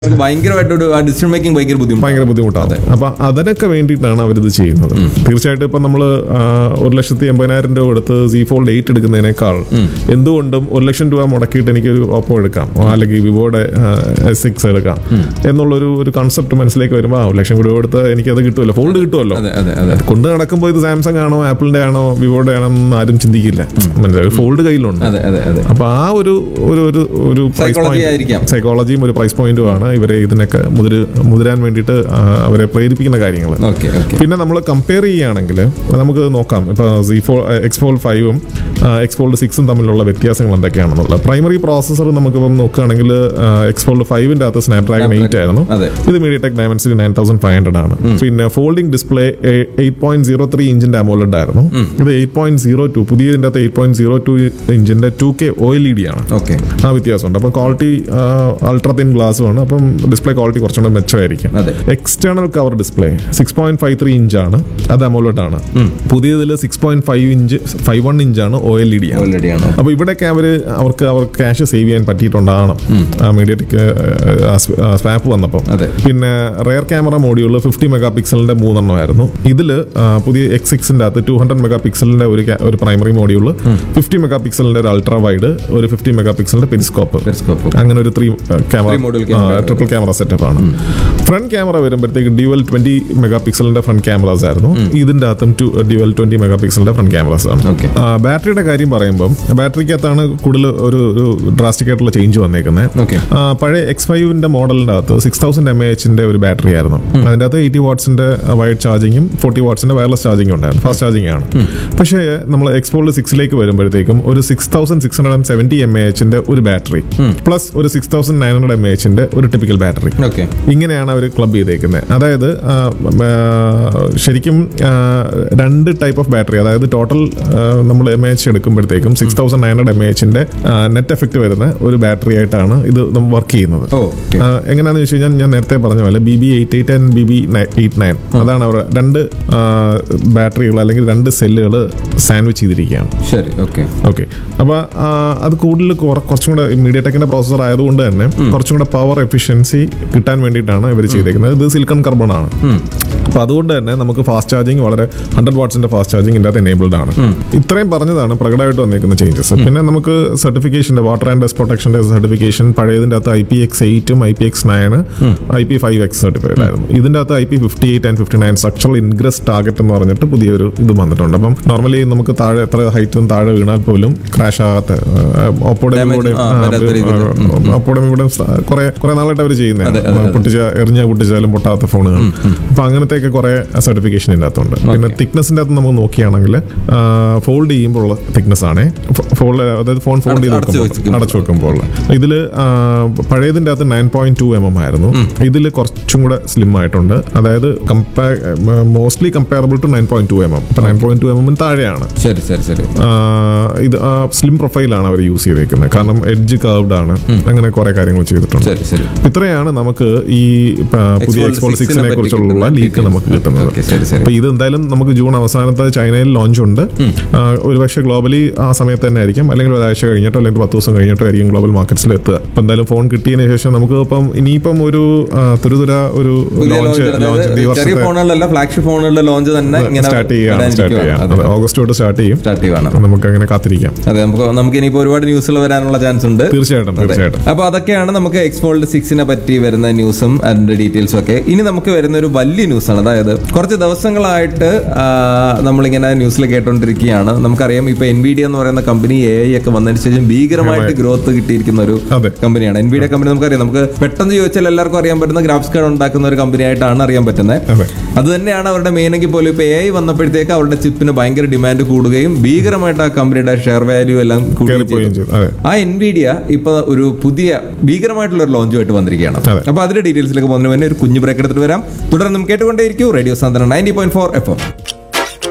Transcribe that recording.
ഭയങ്കരമായിട്ടൊരു decision making ഭയങ്കര ബുദ്ധിമുട്ടാണ്. അപ്പൊ അതിനൊക്കെ വേണ്ടിയിട്ടാണ് അവരിത് ചെയ്യുന്നത്. തീർച്ചയായിട്ടും ഇപ്പൊ നമ്മള് 1,80,000 രൂപ കൊടുത്ത് Z Fold 8 എടുക്കുന്നതിനേക്കാൾ എന്തുകൊണ്ടും 1,00,000 രൂപ മുടക്കിയിട്ട് എനിക്കൊരു ഓപ്പോ എടുക്കാം, അല്ലെങ്കിൽ വിവോയുടെ S6 എടുക്കാം എന്നുള്ളൊരു കൺസെപ്റ്റ് മനസ്സിലേക്ക് വരുമ്പോൾ 1,00,000 രൂപ കൊടുത്ത് എനിക്കത് കിട്ടുമല്ലോ, ഫോൾഡ് കിട്ടുമല്ലോ. കൊണ്ട് നടക്കുമ്പോൾ ഇത് സാംസങ് ആണോ ആപ്പിളിന്റെ ആണോ വിവോയുടെ ആണോ എന്ന് ആരും ചിന്തിക്കില്ല. ഫോൾഡ് കയ്യിലുണ്ട്. അപ്പൊ ആ ഒരു സൈക്കോളജിയും ഒരു പ്രൈസ് പോയിന്റുമാണ് ഇവരെ ഇതിനൊക്കെ മുതിരാൻ വേണ്ടിയിട്ട് അവരെ പ്രേരിപ്പിക്കുന്ന കാര്യങ്ങൾ. പിന്നെ നമ്മൾ കമ്പയർ ചെയ്യുകയാണെങ്കിൽ നമുക്ക് നോക്കാം ഇപ്പൊ X Fold 5ഉം X Fold 6ഉം തമ്മിലുള്ള വ്യത്യാസങ്ങൾ എന്തൊക്കെയാണെന്നുള്ളത്. പ്രൈമറി പ്രോസസർ നമുക്കിപ്പം നോക്കുകയാണെങ്കിൽ X Fold 5ന്റെ അകത്ത് സ്നാപ്ഡ്രാഗൺ 8 ആയിരുന്നു, ഇത് MediaTek Dimensity 9500 ആണ്. പിന്നെ ഫോൾഡിംഗ് ഡിസ്പ്ലേ 8.03 ഇഞ്ചിന്റെ AMOLED ആയിരുന്നു, ഇത് 8.02 പുതിയതിന്റെ അകത്ത് 8.02 ഇഞ്ചിന്റെ 2K OLED ആണ്. ആ വ്യത്യാസമുണ്ട്. അപ്പം ക്വാളിറ്റി അൾട്രാ തിൻ ഗ്ലാസ്സും ആണ്, അപ്പം ഡിസ്പ്ലേ ക്വാളിറ്റി കുറച്ചുകൂടെ മെച്ചമായിരിക്കും. എക്സ്റ്റേണൽ കവർ ഡിസ്പ്ലേ 6.53 ഇഞ്ചാണ്, അത് AMOLED ആണ്. പുതിയതിൽ 6.51 ഇഞ്ചാണ് OLED ആണ്. അപ്പൊ ഇവിടെയൊക്കെ അവർക്ക് ക്യാഷ് സേവ് ചെയ്യാൻ പറ്റിയിട്ടുണ്ടാകണം MediaTek സ്വാപ്പ് വന്നപ്പോൾ. പിന്നെ റെയർ ക്യാമറ മോഡ്യൂൾ 50 മെഗാ പിക്സലിന്റെ 3 ആയിരുന്നു. ഇതില് പുതിയ X6ന്റെ അകത്ത് 200 മെഗാ പിക്സലിന്റെ ഒരു പ്രൈമറി മോഡ്യൂൾ, 50 മെഗാ പിക്സലിന്റെ ഒരു അൾട്രാ വൈഡ്, ഒരു 50 മെഗാ പിക്സലിന്റെ പെരിസ്കോപ്പ്, അങ്ങനെ ഒരു ട്രിപ്പിൾ ക്യാമറ സെറ്റപ്പ് ആണ്. ഫ്രണ്ട് ക്യാമറ വരുമ്പോഴത്തേക്ക് ഡ്യുവൽ 20 മെഗാ പിക്സലിന്റെ ഫ്രണ്ട് ക്യാമറാസ് ആയിരുന്നു, ഇതിന്റെ അകത്തും ഡ്യുവൽ 20 മെഗാ പിക്സലിന്റെ ഫ്രണ്ട് ക്യാമറാസ് ആണ്. ബാറ്ററിയുടെ കാര്യം പറയുമ്പോൾ ബാറ്ററിക്കകത്താണ് കൂടുതൽ ഒരു ഡ്രാസ്റ്റിക് ആയിട്ടുള്ള ചേഞ്ച് വന്നേക്കുന്നത്. പഴയ X5ന്റെ മോഡലിന്റെ അകത്ത് 6000 mAh ഒരു ബാറ്ററി ആയിരുന്നു, അതിന്റെ അകത്ത് 80 വാട്ട്സിന്റെ വൈഡ് ചാർജിങ്ങും 40 വാട്ട്സിന്റെ വയർലെസ് ചാർജിങ്ങും ഉണ്ടായിരുന്നു, ഫാസ്റ്റ് ചാർജിങ് ആണ്. പക്ഷേ നമ്മൾ X Fold 6ലേക്ക് വരുമ്പോഴത്തേക്കും ഒരു 6670 mAh ഒരു ബാറ്ററി പ്ലസ് ഒരു 6900 mAh ഒരു ടിപ്പിക്കൽ ബാറ്ററി, ഇങ്ങനെയാണ് അവർ ക്ലബ് ചെയ്തേക്കുന്നത്. അതായത് ശരിക്കും രണ്ട് ടൈപ്പ് ഓഫ് ബാറ്ററി, അതായത് ടോട്ടൽ നമ്മൾ mAh എടുക്കുമ്പോഴത്തേക്കും 6900 mAh നെറ്റ് എഫക്ട് വരുന്ന ഒരു ബാറ്ററി ആയിട്ടാണ് ഇത് വർക്ക് ചെയ്യുന്നത്. എങ്ങനെയാണെന്ന് വെച്ച് കഴിഞ്ഞാൽ ഞാൻ നേരത്തെ പറഞ്ഞ പോലെ BB88 ആൻഡ് BB89 അതാണ് അവർ രണ്ട് ബാറ്ററികൾ അല്ലെങ്കിൽ രണ്ട് സെല്ലുകൾ സാൻഡ്വിച്ച് ചെയ്തിരിക്കുകയാണ്. ഓക്കെ. അപ്പൊ അത് കൂടുതൽ കുറച്ചും കൂടെ MediaTekന്റെ പ്രോസസർ ആയതുകൊണ്ട് തന്നെ കുറച്ചും കൂടെ പവർ എഫിഷ്യൻസി കിട്ടാൻ വേണ്ടിയിട്ടാണ് ഇവർ ചെയ്തേക്കുന്നത്. ഇത് സിലിക്കൺ കാർബൺ ആണ്. അപ്പൊ അതുകൊണ്ട് തന്നെ നമുക്ക് ഫാസ്റ്റ് ചാർജിങ് വളരെ 100 വാട്ട്സിന്റെ ഫാസ്റ്റ് ചാർജിങ് ഇതിന്റെ അകത്ത് എനേബിൾഡ് ആണ്. ഇത്രയും പറഞ്ഞതാണ് പ്രകടമായിട്ട് വന്നിരിക്കുന്ന ചേഞ്ചസ്. പിന്നെ നമുക്ക് സർട്ടിഫിക്കേഷന്റെ വാട്ടർ ആൻഡ് ഡസ്റ്റ് പ്രൊട്ടക്ഷന്റെ സർട്ടിഫിക്കേഷൻ പഴയതിന്റെ അകത്ത് IPX8 IPX9 IP5X സർട്ടിഫൈഡ് ആയിരുന്നു. ഇതിന്റെ അകത്ത് IP58 and 59 structural ingress target എന്ന് പറഞ്ഞിട്ട് പുതിയൊരു ഇത് വന്നിട്ടുണ്ട്. അപ്പം നോർമലി നമുക്ക് താഴെ എത്ര ഹൈറ്റും താഴെ വീണാൽ പോലും ക്രാഷ് ആകാത്ത ഓപ്പോടെ ഇവിടെ കുറെ നാളായിട്ട് അവർ ചെയ്യുന്നത്, പൊട്ടിച്ചാലും പൊട്ടാത്ത ഫോണുകൾ. അപ്പൊ അങ്ങനത്തെയൊക്കെ കുറെ സർട്ടിഫിക്കേഷൻ ഇതിന്റെ അകത്തുണ്ട്. പിന്നെ തിക്നെസിന്റെ അകത്ത് നമുക്ക് നോക്കുകയാണെങ്കിൽ ഫോൾഡ് ചെയ്യുമ്പോൾ ഉള്ള തിക്നെസ് ആണ്, അതായത് ഫോൺ ഫോൾഡ് ചെയ്ത് അടച്ചു വെക്കുമ്പോൾ. ഇതില് പഴയതിന്റെ അകത്ത് 9.2 mm ആയിരുന്നു, ഇതിൽ കുറച്ചും കൂടെ സ്ലിം ആയിട്ടുണ്ട്. അതായത് mostly comparable to 9.2 mm. 9.2 mm താഴെയാണ്. ഇത് സ്ലിം പ്രൊഫൈലാണ് അവർ യൂസ് ചെയ്തേക്കുന്നത്, കാരണം എഡ്ജ് കർവ്ഡ് ആണ്, അങ്ങനെ കുറെ കാര്യങ്ങൾ ചെയ്തിട്ടുണ്ട്. ഇത്രയാണ് നമുക്ക് ഈ പുതിയ X Fold 6നെ കുറിച്ചുള്ള ലീക്ക് നമുക്ക് കിട്ടുന്നത്. അപ്പൊ ഇത് എന്തായാലും നമുക്ക് ജൂൺ അവസാനത്തെ ചൈനയിൽ ലോഞ്ച് ഉണ്ട്. ഒരുപക്ഷെ ഗ്ലോബലി ആ സമയത്ത് തന്നെ ആയിരിക്കും, അല്ലെങ്കിൽ ഒരാഴ്ച കഴിഞ്ഞിട്ടോ അല്ലെങ്കിൽ 10 ദിവസം കഴിഞ്ഞിട്ടോ ആയിരിക്കും ഗ്ലോബൽ മാർക്കറ്റ്സിൽ എത്തുക. അപ്പൊ എന്തായാലും ഫോൺ കിട്ടിയതിനു ശേഷം നമുക്ക് ഇനിയിപ്പം ഒരു തുരുതുര ഒരു ചെറിയ ഫോണുകളിലല്ല, ഫ്ലാഗ്ഷിപ്പ് ഫോണുകളുടെ ലോഞ്ച് തന്നെ സ്റ്റാർട്ട് ചെയ്യാം. ഓഗസ്റ്റ് തൊട്ട് സ്റ്റാർട്ട് ചെയ്യും. നമുക്ക് അങ്ങനെ കാത്തിരിക്കാം. അതെ, നമുക്ക് ഇനിയിപ്പോ ഒരുപാട് ന്യൂസുകൾ വരാനുള്ള ചാൻസ് ഉണ്ട്. തീർച്ചയായിട്ടും. അപ്പൊ അതൊക്കെയാണ് നമുക്ക് X Fold 6നെ പറ്റി വരുന്ന ന്യൂസും അതിന്റെ ഡീറ്റെയിൽസും ഒക്കെ. ഇനി നമുക്ക് വരുന്ന ഒരു വലിയ ന്യൂസാണ്. അതായത് കുറച്ച് ദിവസങ്ങളായിട്ട് നമ്മളിങ്ങനെ ന്യൂസിൽ കേട്ടോണ്ടിരിക്കുകയാണ്. നമുക്കറിയാം ഇപ്പൊ NVIDIA എന്ന് പറയുന്ന കമ്പനി AI ഒക്കെ വന്നതിന് ശേഷം ഭീകരമായിട്ട് ഗ്രോത്ത് കിട്ടിയിരിക്കുന്ന ഒരു കമ്പനിയാണ് NVIDIA കമ്പനി. നമുക്കറിയാം, നമുക്ക് പെട്ടെന്ന് ചോദിച്ചാൽ എല്ലാവർക്കും അറിയാൻ പറ്റുന്ന ഗ്രാഫിക്സ് കാർഡ് ഉണ്ടാക്കുന്ന ഒരു കമ്പനി ആയിട്ടാണ് അറിയാൻ പറ്റുന്നത്. അത് തന്നെയാണ് അവരുടെ മെയിൻ എങ്കിൽ പോലും ഇപ്പൊ AI വന്നപ്പോഴത്തേക്ക് അവരുടെ ചിപ്പിന് ഭയങ്കര ഡിമാൻഡ് കൂടുകയും ഭീകരമായിട്ട് ആ കമ്പനിയുടെ ഷെയർ വാല്യൂ എല്ലാം കൂടുകയും. ആ NVIDIA ഇപ്പൊ ഒരു പുതിയ ഭീകരമായിട്ടുള്ള ഒരു ലോഞ്ചുമായിട്ട് വന്നിരിക്കുകയാണ്. അപ്പൊ അതിന്റെ ഡീറ്റെയിൽസിലേക്ക് പോകുന്നതിന് മുന്നേ ഒരു കുഞ്ഞു ബ്രേക്ക് എടുത്തിട്ട് വരാം. തുടർന്ന് കേട്ടുകൊണ്ടേയിരിക്കും റേഡിയോ സാന്ത്വനം 90.4 FM.